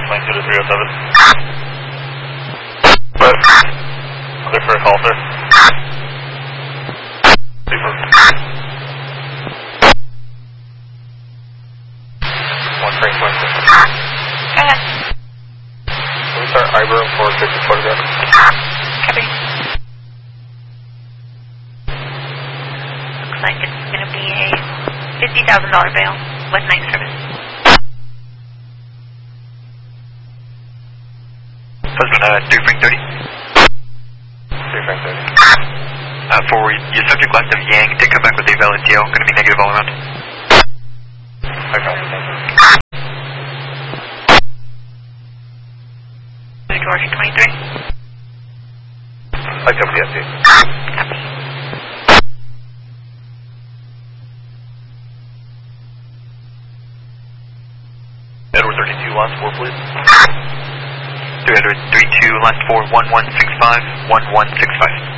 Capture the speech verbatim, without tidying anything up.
plane two to three oh seven. But, clear for a call, sir. Super. One train twenty six. Go ahead. Can we start Ibro for fifty photograph? Copy. Looks like it's going to be a fifty thousand dollars bail with night service. Husband, uh, three Frank thirty. three Frank thirty. Uh, for your subject last of Yang, did come back with a valid T L, going to be negative all around. I got it, thank you. George twenty-three. I cover the F D. Copy. Edward thirty-two, last four, please. three hundred thirty-two, last four, one one six five, one one six five.